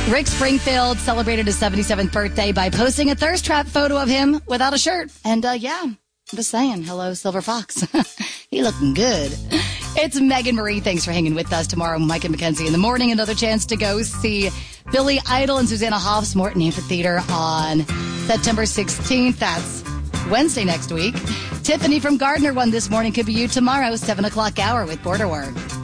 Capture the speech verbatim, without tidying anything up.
Rick Springfield celebrated his seventy-seventh birthday by posting a thirst trap photo of him without a shirt. And, uh, yeah, I'm just saying, hello, Silver Fox. He looking good. It's Megan Marie. Thanks for hanging with us tomorrow. Mike and Mackenzie in the morning. Another chance to go see Billy Idol and Susanna Hoffs, Morton Amphitheater on September sixteenth. That's Wednesday next week. Tiffany from Gardner won this morning. Could be you tomorrow, seven o'clock hour with Border Work.